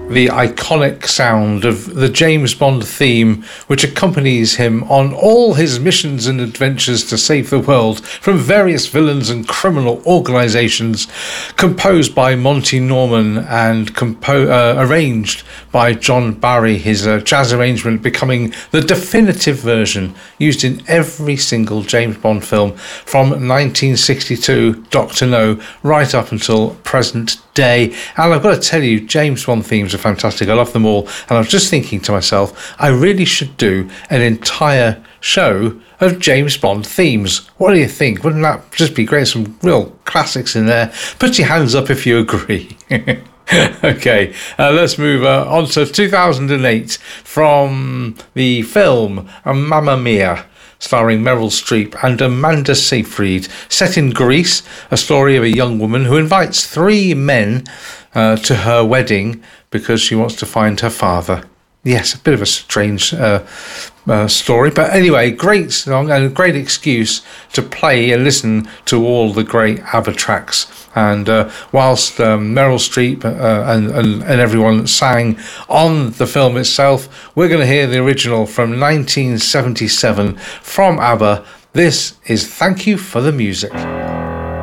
The iconic sound of the James Bond theme, which accompanies him on all his missions and adventures to save the world from various villains and criminal organisations, composed by Monty Norman and arranged by John Barry, his jazz arrangement becoming the definitive version used in every single James Bond film from 1962, Dr. No, right up until present day. And I've got to tell you, James Bond themes are fantastic. I love them all. And I was just thinking to myself, I really should do an entire show of James Bond themes. What do you think? Wouldn't that just be great? Some real classics in there. Put your hands up if you agree. Okay, let's move on to 2008 from the film Mamma Mia, starring Meryl Streep and Amanda Seyfried, set in Greece, a story of a young woman who invites three men to her wedding because she wants to find her father. Yes, a bit of a strange story, but anyway, great song and a great excuse to play and listen to all the great ABBA tracks. And whilst Meryl Streep and everyone sang on the film itself, we're going to hear the original from 1977 from ABBA. This is Thank You for the Music.